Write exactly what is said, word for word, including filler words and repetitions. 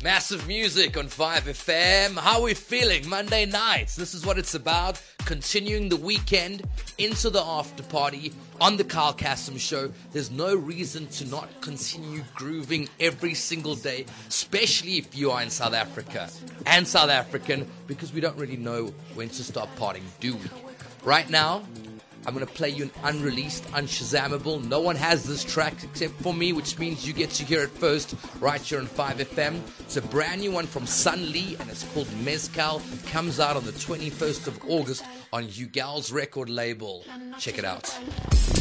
Massive music on five F M. How are we feeling? Monday nights. This is what it's about. Continuing the weekend into the after party on the Carl Cassim Show. There's no reason to not continue grooving every single day, especially if you are in South Africa and South African, because we don't really know when to stop partying, do we? Right now, I'm going to play you an unreleased, unshazammable. No one has this track except for me, which means you get to hear it first right here on five F M. It's a brand new one from Sun Lee, and it's called Mezcal. It comes out on the twenty-first of August on Ugal's record label. Check it out.